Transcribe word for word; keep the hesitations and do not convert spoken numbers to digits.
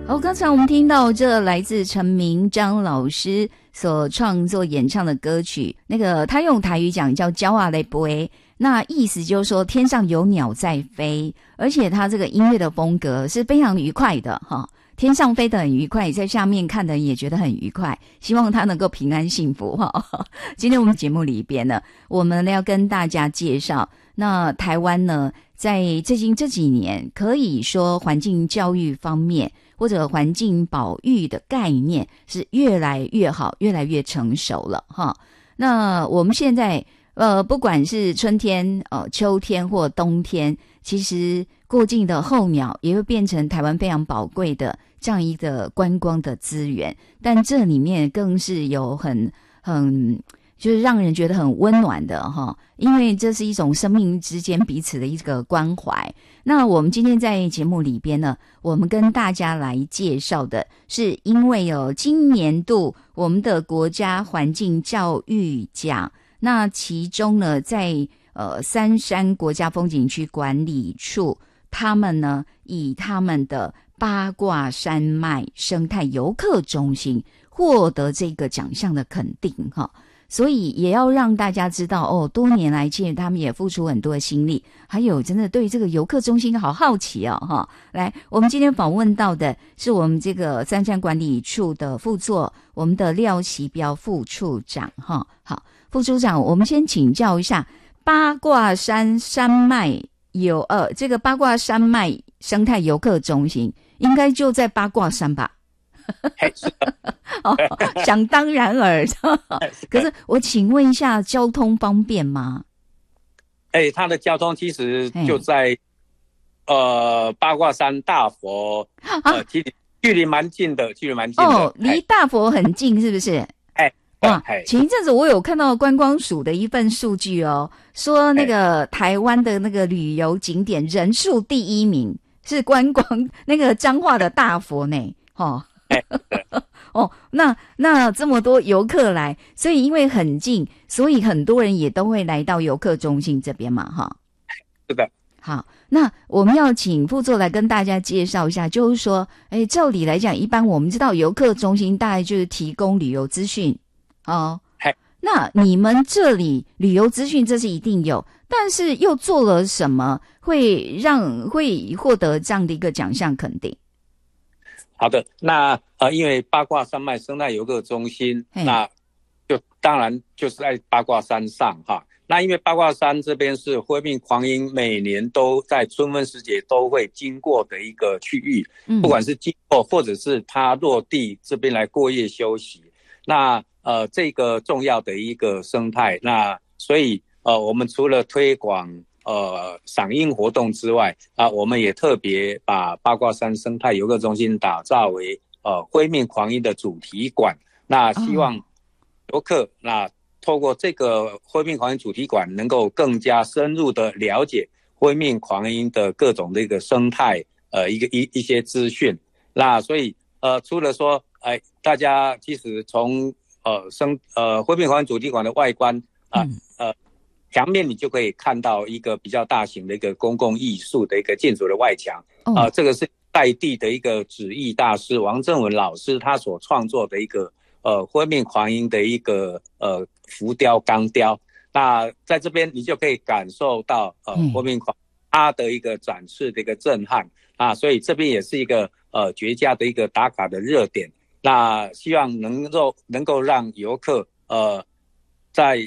好，刚才我们听到这来自陈明章老师所创作演唱的歌曲，那个他用台语讲叫鸟仔咧飞，那意思就是说天上有鸟在飞，而且他这个音乐的风格是非常愉快的哈，天上飞得很愉快，在下面看的人也觉得很愉快，希望他能够平安幸福哈。今天我们节目里边呢，我们要跟大家介绍，那台湾呢在最近这几年可以说环境教育方面或者环境保育的概念是越来越好，越来越成熟了哈。那我们现在呃，不管是春天、呃秋天或冬天，其实过境的候鸟也会变成台湾非常宝贵的这样一个观光的资源，但这里面更是有很很就是让人觉得很温暖的哈，因为这是一种生命之间彼此的一个关怀。那我们今天在节目里边呢，我们跟大家来介绍的是，因为有今年度我们的国家环境教育奖，那其中呢，在呃三山国家风景区管理处，他们呢以他们的八卦山脉生态游客中心获得这个奖项的肯定哈。所以也要让大家知道哦，多年来其实他们也付出很多的心力，还有真的对这个游客中心好好奇哦哈。来，我们今天访问到的是我们这个三山管理处的副座，我们的廖习标副处长哈。好，副处长，我们先请教一下八卦山山脉有呃这个八卦山脉生态游客中心，应该就在八卦山吧？哦，想当然尔。可是我请问一下，交通方便吗？ 哎，它的交通其实就在呃八卦山大佛，呃，距离距离蛮近的，距离蛮近的。 哦，离大佛很近，是不是？ 哎， 哇，前一阵子我有看到观光署的一份数据哦，说那个台湾的那个旅游景点人数第一名是观光那个彰化的大佛呢，哦。哦，那那这么多游客来，所以因为很近，所以很多人也都会来到游客中心这边嘛，哈。 是的。 好，那我们要请副座来跟大家介绍一下，就是说，哎，照理来讲，一般我们知道游客中心大概就是提供旅游资讯，哦。那你们这里旅游资讯这是一定有，但是又做了什么会让会获得这样的一个奖项肯定？ 好的，那呃，因为八卦山脉生态游客中心，那就当然就是在八卦山上哈。那因为八卦山这边是灰面鹮鹰每年都在春分时节都会经过的一个区域，嗯、不管是经过或者是它落地这边来过夜休息，那呃这个重要的一个生态，那所以呃我们除了推广呃，赏鹰活动之外啊，我们也特别把八卦山生态游客中心打造为呃灰面鹮鹰的主题馆。那希望游客、oh. 那透过这个灰面鹮鹰主题馆，能够更加深入的了解灰面鹮鹰的各种的一个生态，呃，一个一一些资讯。那所以呃，除了说，哎、呃，大家其实从呃生呃灰面鹮鹰主题馆的外观啊、呃， mm. 呃。墙面你就可以看到一个比较大型的一个公共艺术的一个建筑的外墙，啊、oh. 呃，这个是在地的一个纸艺大师王正文老师他所创作的一个呃灰面鹮鹰的一个呃浮雕钢雕。那在这边你就可以感受到呃灰面鹮它的一个展示的一个震撼啊，所以这边也是一个呃绝佳的一个打卡的热点。那希望能够能够让游客呃在